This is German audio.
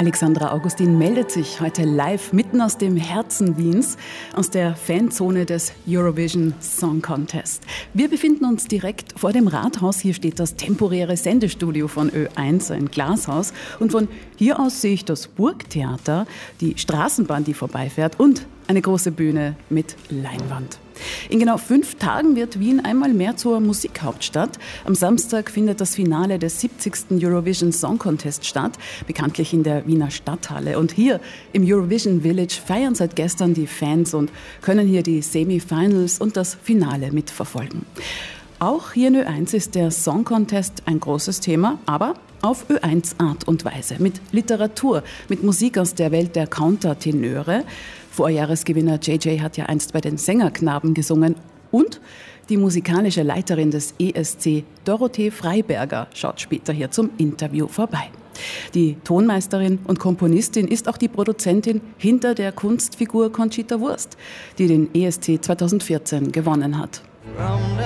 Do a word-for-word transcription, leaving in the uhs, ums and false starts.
Alexandra Augustin meldet sich heute live mitten aus dem Herzen Wiens, aus der Fanzone des Eurovision Song Contest. Wir befinden uns direkt vor dem Rathaus. Hier steht das temporäre Sendestudio von Ö eins, ein Glashaus. Und von hier aus sehe ich das Burgtheater, die Straßenbahn, die vorbeifährt und eine große Bühne mit Leinwand. In genau fünf Tagen wird Wien einmal mehr zur Musikhauptstadt. Am Samstag findet das Finale des siebzigsten Eurovision Song Contest statt, bekanntlich in der Wiener Stadthalle. Und hier im Eurovision Village feiern seit gestern die Fans und können hier die Semifinals und das Finale mitverfolgen. Auch hier in Ö eins ist der Song Contest ein großes Thema, aber auf Ö eins Art und Weise. Mit Literatur, mit Musik aus der Welt der Countertenöre. Vorjahresgewinner J J hat ja einst bei den Sängerknaben gesungen. Und die musikalische Leiterin des E S C, Dorothee Freiberger, schaut später hier zum Interview vorbei. Die Tonmeisterin und Komponistin ist auch die Produzentin hinter der Kunstfigur Conchita Wurst, die den E S C zweitausendvierzehn gewonnen hat.